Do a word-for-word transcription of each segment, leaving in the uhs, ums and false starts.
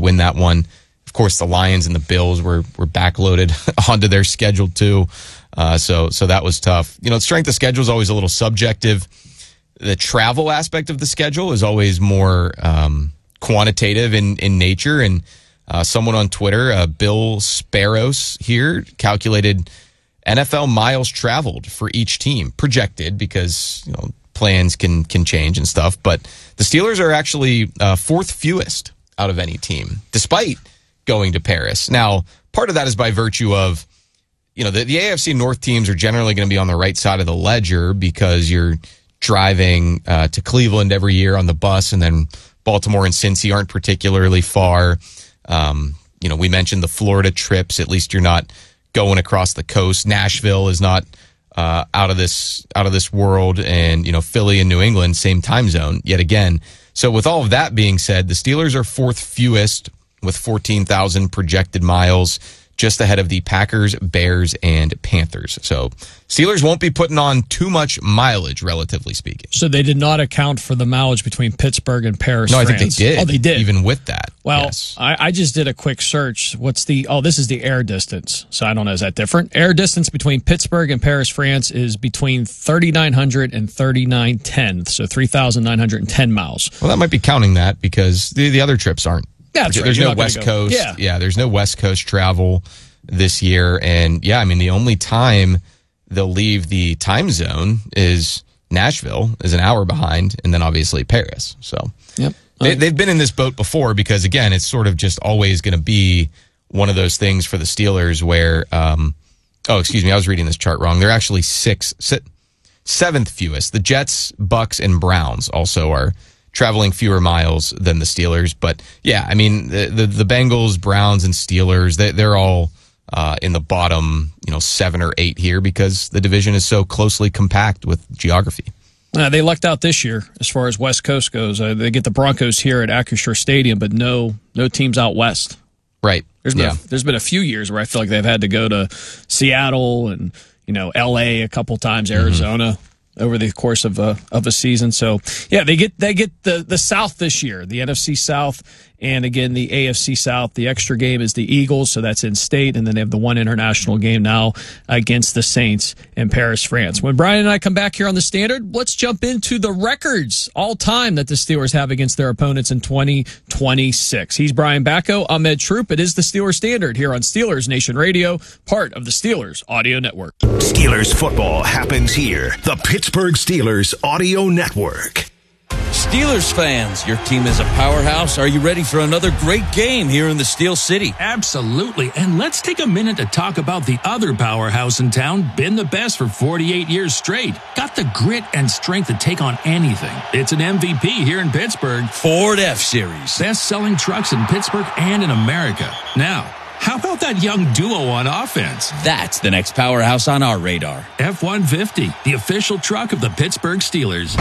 win that one. Of course, the Lions and the Bills were were backloaded onto their schedule too, uh, so so that was tough. You know, strength of schedule is always a little subjective. The travel aspect of the schedule is always more um, quantitative in in nature. And uh, someone on Twitter, uh, Bill Sparrows here, calculated N F L miles traveled for each team, projected because you know plans can can change and stuff. But the Steelers are actually uh, fourth fewest out of any team, despite going to Paris. Now, part of that is by virtue of, you know, the, the A F C North teams are generally going to be on the right side of the ledger because you're driving uh, to Cleveland every year on the bus, and then Baltimore and Cincy aren't particularly far. Um, you know, we mentioned the Florida trips. At least you're not going across the coast. Nashville is not uh, out of this out of this world, and you know, Philly and New England, same time zone yet again. So with all of that being said, the Steelers are fourth fewest with fourteen thousand projected miles, just ahead of the Packers, Bears, and Panthers. So Steelers won't be putting on too much mileage, relatively speaking. So they did not account for the mileage between Pittsburgh and Paris, No, I France. think they did. Oh, they did. Even with that. Well, yes. I, I just did a quick search. What's the, oh, this is the air distance. So I don't know, is that different? Air distance between Pittsburgh and Paris, France is between thirty-nine hundred and thirty-nine ten, so three thousand nine hundred ten miles. Well, that might be counting that because the, the other trips aren't. Yeah, that's right. There's You're no not gonna West go. Coast. Yeah. yeah, there's no West Coast travel this year. And yeah, I mean, the only time they'll leave the time zone is Nashville, is an hour behind, and then obviously Paris. So yep. they, they've been in this boat before because, again, it's sort of just always going to be one of those things for the Steelers where, um, oh, excuse me, I was reading this chart wrong. They're actually six, six, seventh fewest. The Jets, Bucks, and Browns also are traveling fewer miles than the Steelers. But yeah, I mean, the the, the Bengals, Browns, and Steelers, they, they're all uh, in the bottom, you know, seven or eight here because the division is so closely compact with geography. Uh, they lucked out this year as far as West Coast goes. Uh, they get the Broncos here at Acrisure Stadium, but no no teams out west. Right. There's been yeah. a, there's been a few years where I feel like they've had to go to Seattle and, you know, L A a couple times, Arizona. Mm-hmm. Over the course of a of a season. So yeah, they get they get the the South this year, the N F C South, and again the A F C South. The extra game is the Eagles, so that's in state, and then they have the one international game now against the Saints in Paris, France. When Brian and I come back here on the Standard, let's jump into the records all time that the Steelers have against their opponents in twenty twenty-six. He's Brian Bacco. I'm Ed Troop. It is the Steelers Standard here on Steelers Nation Radio, part of the Steelers Audio Network. Steelers football happens here. The Pittsburgh Steelers Audio Network. Steelers fans, your team is a powerhouse. Are you ready for another great game here in the Steel City? Absolutely. And let's take a minute to talk about the other powerhouse in town, been the best for forty-eight years straight. Got the grit and strength to take on anything. It's an M V P here in Pittsburgh. Ford F-Series. Best-selling trucks in Pittsburgh and in America. Now, how about that young duo on offense? That's the next powerhouse on our radar. F one fifty, the official truck of the Pittsburgh Steelers.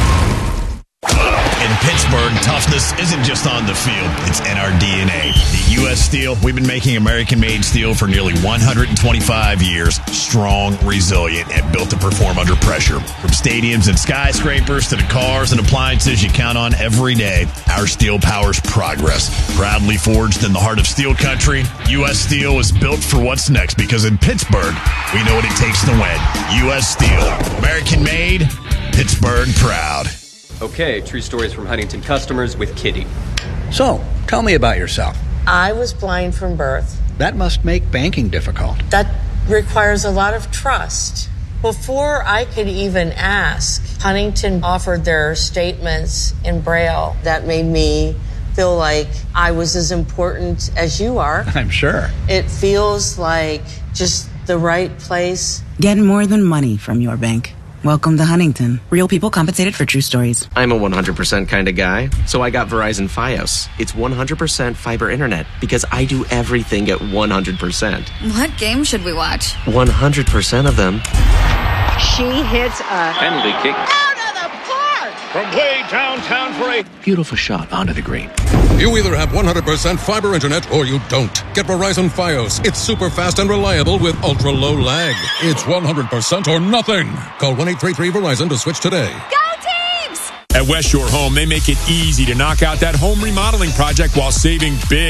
In Pittsburgh, toughness isn't just on the field, it's in our D N A. At U S Steel, we've been making American-made steel for nearly one hundred twenty-five years. Strong, resilient, and built to perform under pressure. From stadiums and skyscrapers to the cars and appliances you count on every day, our steel powers progress. Proudly forged in the heart of steel country, U S Steel is built for what's next because in Pittsburgh, we know what it takes to win. U S Steel, American-made, Pittsburgh proud. Okay, true stories from Huntington customers with Kitty. So, tell me about yourself. I was blind from birth. That must make banking difficult. That requires a lot of trust. Before I could even ask, Huntington offered their statements in Braille. That made me feel like I was as important as you are. I'm sure. It feels like just the right place. Get more than money from your bank. Welcome to Huntington. Real people compensated for true stories. I'm a one hundred percent kind of guy, so I got Verizon Fios. It's one hundred percent fiber internet because I do everything at one hundred percent. What game should we watch? one hundred percent of them. She hits a penalty kick. Out of the park! From way downtown for a beautiful shot onto the green. You either have one hundred percent fiber internet or you don't. Get Verizon Fios. It's super fast and reliable with ultra low lag. It's one hundred percent or nothing. Call one eight three three Verizon to switch today. Go teams! At West Shore Home, they make it easy to knock out that home remodeling project while saving big.